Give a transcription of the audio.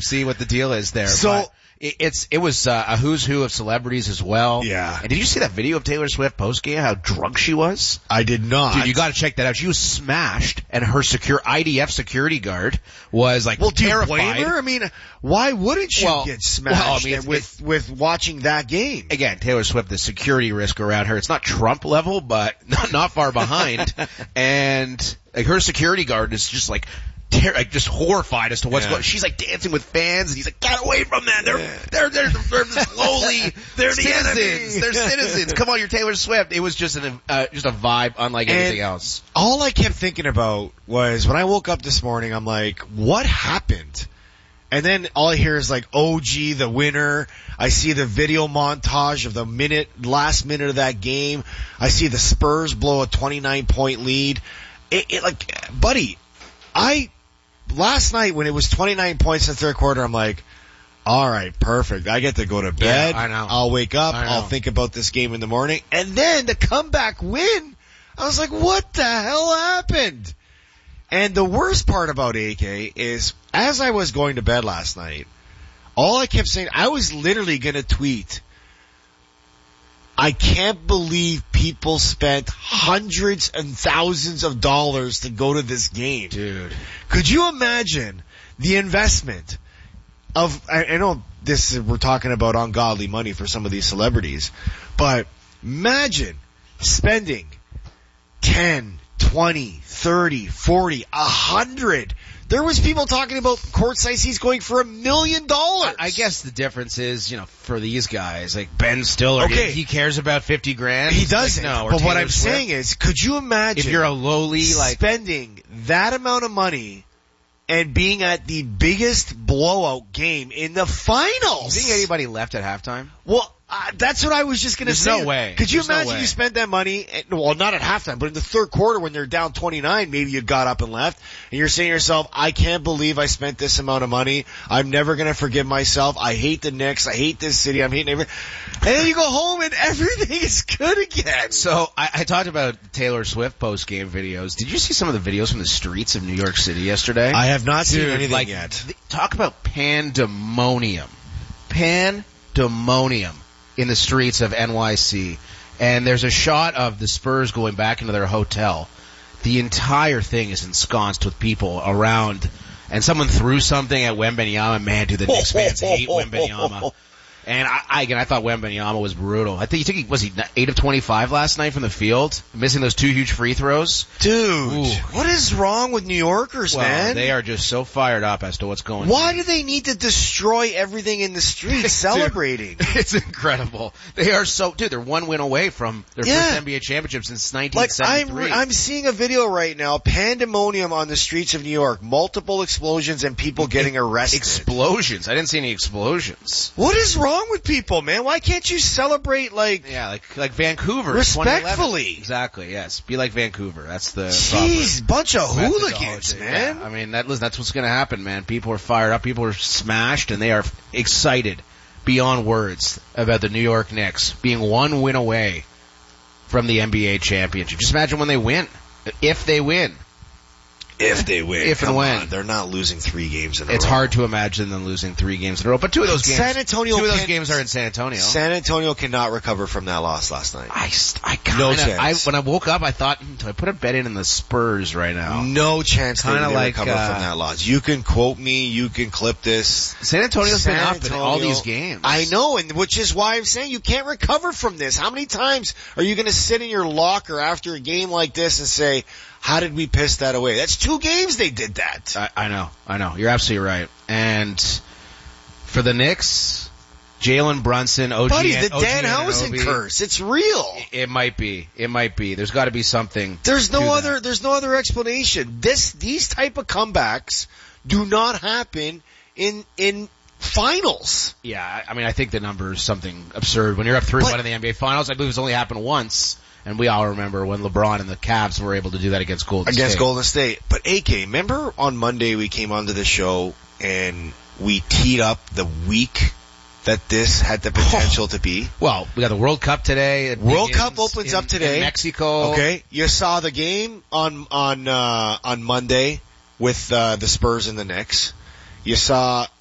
see what the deal is there. So but it was a who's who of celebrities as well. Yeah. And did you see that video of Taylor Swift post-game, how drunk she was? I did not. Dude, you gotta check that out. She was smashed, and her IDF security guard was like do you terrified. blame her? I mean, why wouldn't you get smashed with watching that game? Again, Taylor Swift, the security risk around her, it's not Trump level, but not far behind. And like her security guard is just like just horrified as to what's going on. She's like dancing with fans, and he's like, get away from them. They're slowly. They're citizens. They're citizens. Come on, you're Taylor Swift. It was just a vibe unlike anything else. All I kept thinking about was when I woke up this morning, I'm like, what happened? And then all I hear is like, OG, the winner. I see the video montage of the last minute of that game. I see the Spurs blow a 29-point lead. Buddy, last night when it was 29 points in the third quarter, I'm like, all right, perfect. I get to go to bed. Yeah, I know. I'll wake up. I'll think about this game in the morning. And then the comeback win, I was like, what the hell happened? And the worst part about AK is, as I was going to bed last night, all I kept saying, I was literally going to tweet, I can't believe people spent hundreds and thousands of dollars to go to this game. Dude. Could you imagine the investment of, I know we're talking about ungodly money for some of these celebrities, but imagine spending 10, 20, 30, 40, 100. There was people talking about courtside seats going for $1 million. I guess the difference is, for these guys, like Ben Stiller, he cares about 50 grand. He doesn't. Like, no, but what I'm Swift. saying is, could you imagine if you're a lowly, spending that amount of money and being at the biggest blowout game in the finals? You think anybody left at halftime? Well, that's what I was just going to say. There's no way. Could you imagine you spent that money, well, not at halftime, but in the third quarter when they're down 29, maybe you got up and left, and you're saying to yourself, I can't believe I spent this amount of money. I'm never going to forgive myself. I hate the Knicks. I hate this city. I'm hating everything. And then you go home and everything is good again. So I talked about Taylor Swift post-game videos. Did you see some of the videos from the streets of New York City yesterday? I have not seen anything yet. Talk about pandemonium. Pandemonium in the streets of NYC. And there's a shot of the Spurs going back into their hotel. The entire thing is ensconced with people around. And someone threw something at Wembanyama. Man, dude, the Knicks fans hate Wembanyama. And I thought Wembanyama was brutal. I think he 8 of 25 last night from the field, missing those 2 huge free throws. Dude, what is wrong with New Yorkers, man? They are just so fired up as to what's going on. Why do they need to destroy everything in the streets celebrating? It's incredible. They are they're one win away from their first NBA championship since 1973. I'm seeing a video right now, pandemonium on the streets of New York, multiple explosions and people getting arrested. Explosions? I didn't see any explosions. What is wrong with people, man? Why can't you celebrate like Vancouver respectfully? Exactly, yes. Be like Vancouver. That's the jeez, bunch of hooligans, man. Yeah. I mean, that's what's going to happen, man. People are fired up, people are smashed, and they are excited beyond words about the New York Knicks being one win away from the NBA championship. Just imagine when they win. If they win. If they win. If and when. They're not losing 3 games in a row. It's hard to imagine them losing 3 games in a row. But 2 of those games. Two of those games are in San Antonio. San Antonio cannot recover from that loss last night. No chance. When I woke up, I thought, do I put a bet in the Spurs right now? No chance they recover from that loss. You can quote me. You can clip this. San Antonio's been up in all these games. I know, and which is why I'm saying you can't recover from this. How many times are you going to sit in your locker after a game like this and say, how did we piss that away? That's 2 games they did that. I know. You're absolutely right. And for the Knicks, Jalen Brunson, OG, Buddy, the Danhausen curse. It's real. It might be. There's got to be something. There's no other explanation. These type of comebacks do not happen in finals. Yeah, I mean, I think the number is something absurd. When you're up 3-1 in the NBA Finals, I believe it's only happened once. And we all remember when LeBron and the Cavs were able to do that against Golden State. But AK, remember on Monday we came onto the show and we teed up the week that this had the potential to be? Well, we got the World Cup today. World Cup opens up today. In Mexico. Okay. You saw the game on Monday with the Spurs and the Knicks. You saw